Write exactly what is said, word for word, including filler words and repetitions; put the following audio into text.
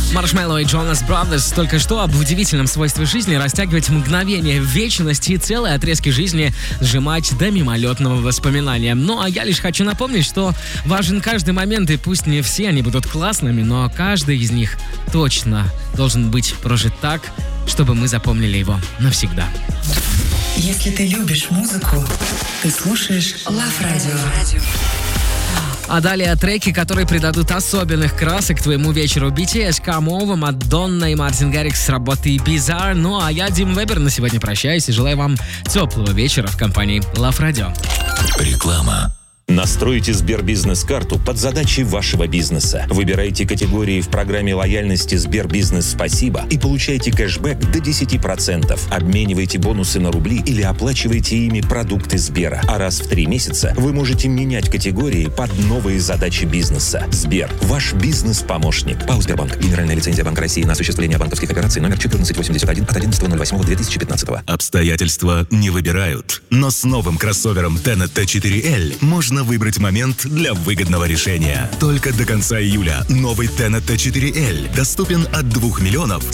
Маршмеллоу и Джонас Бразерс только что об удивительном свойстве жизни растягивать мгновение в вечность и целые отрезки жизни сжимать до мимолетного воспоминания. Ну, а я лишь хочу напомнить, что важен каждый момент, и пусть не все они будут классными, но каждый из них точно должен быть прожит так, чтобы мы запомнили его навсегда. Если ты любишь музыку, ты слушаешь Love Radio. А далее треки, которые придадут особенных красок твоему вечеру. би ти эс, Come Over, Мадонна и Мартин Гаррикс с работы Bizarre. Ну а я, Дим Вебер, на сегодня прощаюсь и желаю вам теплого вечера в компании Love Radio. Реклама. Настройте Сбербизнес-карту под задачи вашего бизнеса. Выбирайте категории в программе лояльности Сбербизнес Спасибо и получайте кэшбэк до десять процентов. Обменивайте бонусы на рубли или оплачивайте ими продукты Сбера. А раз в три месяца вы можете менять категории под новые задачи бизнеса. Сбер – ваш бизнес-помощник. ПАО «Сбербанк». Генеральная лицензия Банка России на осуществление банковских операций номер четырнадцать восемьдесят один от одиннадцатого ноль восьмого две тысячи пятнадцатого. Обстоятельства не выбирают. Но с новым кроссовером Tennet ти четыре эл можно выбрать момент для выгодного решения. Только до конца июля новый Tennet ти четыре эл доступен от двух миллионов